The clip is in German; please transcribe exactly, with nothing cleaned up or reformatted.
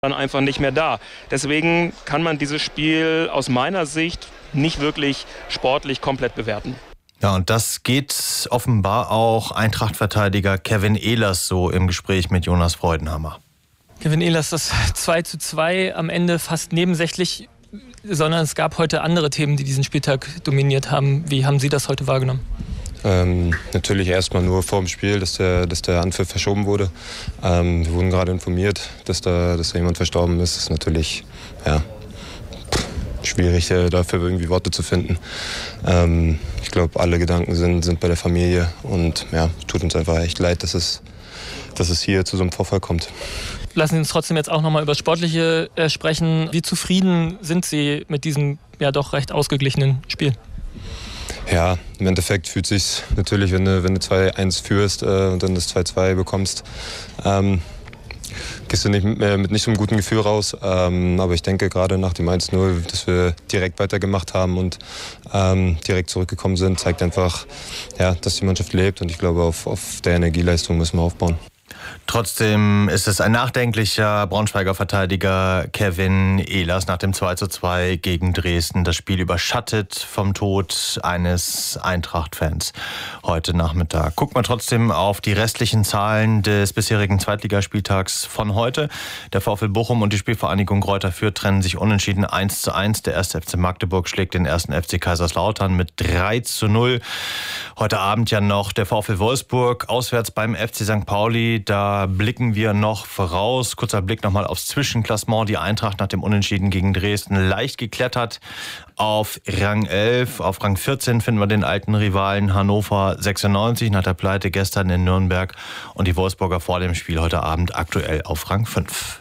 dann einfach nicht mehr da. Deswegen kann man dieses Spiel aus meiner Sicht nicht wirklich sportlich komplett bewerten. Ja, und das geht offenbar auch Eintracht-Verteidiger Kevin Ehlers so im Gespräch mit Jonas Freudenhammer. Kevin Ehlers, das zwei zu zwei am Ende fast nebensächlich, sondern es gab heute andere Themen, die diesen Spieltag dominiert haben. Wie haben Sie das heute wahrgenommen? Ähm, natürlich erstmal nur vor dem Spiel, dass der, dass der Anpfiff verschoben wurde. Ähm, wir wurden gerade informiert, dass da, dass da jemand verstorben ist. Das ist natürlich ja, schwierig, äh, dafür irgendwie Worte zu finden. Ähm, ich glaube, alle Gedanken sind, sind bei der Familie und ja, tut uns einfach echt leid, dass es, dass es hier zu so einem Vorfall kommt. Lassen Sie uns trotzdem jetzt auch noch mal über das Sportliche äh, sprechen. Wie zufrieden sind Sie mit diesem ja doch recht ausgeglichenen Spiel? Ja, im Endeffekt fühlt es sich natürlich, wenn du, wenn du zwei eins führst äh, und dann das zwei zwei bekommst, ähm, gehst du nicht mit, äh, mit nicht so einem guten Gefühl raus. Ähm, aber ich denke gerade nach dem eins null, dass wir direkt weitergemacht haben und ähm, direkt zurückgekommen sind, zeigt einfach, ja, dass die Mannschaft lebt. Und ich glaube, auf, auf der Energieleistung müssen wir aufbauen. Trotzdem ist es ein nachdenklicher Braunschweiger Verteidiger Kevin Ehlers nach dem zwei zu zwei gegen Dresden. Das Spiel überschattet vom Tod eines Eintracht-Fans heute Nachmittag. Guckt man trotzdem auf die restlichen Zahlen des bisherigen Zweitligaspieltags von heute. Der VfL Bochum und die Spielvereinigung Greuther Fürth trennen sich unentschieden eins zu eins. Der erste F C Magdeburg schlägt den ersten F C Kaiserslautern mit drei zu null. Heute Abend ja noch der VfL Wolfsburg auswärts beim F C Sankt Pauli. Da blicken wir noch voraus. Kurzer Blick nochmal aufs Zwischenklassement. Die Eintracht nach dem Unentschieden gegen Dresden leicht geklettert auf Rang elf. Auf Rang vierzehn finden wir den alten Rivalen Hannover sechsundneunzig nach der Pleite gestern in Nürnberg. Und die Wolfsburger vor dem Spiel heute Abend aktuell auf Rang fünf.